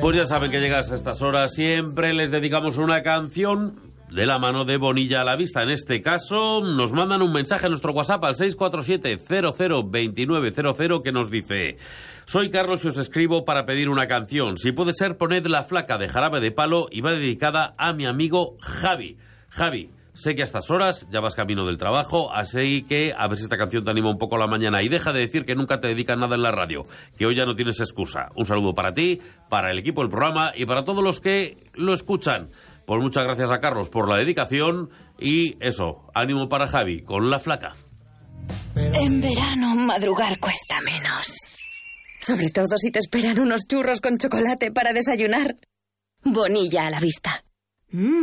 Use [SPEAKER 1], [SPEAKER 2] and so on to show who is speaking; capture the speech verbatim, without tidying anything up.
[SPEAKER 1] Pues ya saben que llegas a estas horas, siempre les dedicamos una canción de la mano de Bonilla a la Vista. En este caso, nos mandan un mensaje a nuestro WhatsApp al seis cuatro siete, cero cero dos nueve cero cero que nos dice: soy Carlos y os escribo para pedir una canción. Si puede ser, poned La Flaca de Jarabe de Palo y va dedicada a mi amigo Javi. Javi, sé que a estas horas ya vas camino del trabajo, así que a ver si esta canción te anima un poco a la mañana. Y deja de decir que nunca te dedican nada en la radio, que hoy ya no tienes excusa. Un saludo para ti, para el equipo del programa y para todos los que lo escuchan. Pues muchas gracias a Carlos por la dedicación y eso, ánimo para Javi con La Flaca.
[SPEAKER 2] En verano madrugar cuesta menos. Sobre todo si te esperan unos churros con chocolate para desayunar. Bonilla a la Vista. Mm.